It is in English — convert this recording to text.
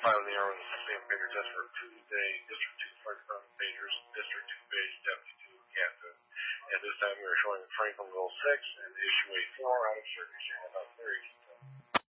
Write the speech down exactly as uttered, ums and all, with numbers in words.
five on the hour with the same finger test for Tuesday, District two Fire Department Majors, District two Base, Deputy two Captain. And this time we are showing Franklin Goal six and issue A four out of circuit channel about thirty.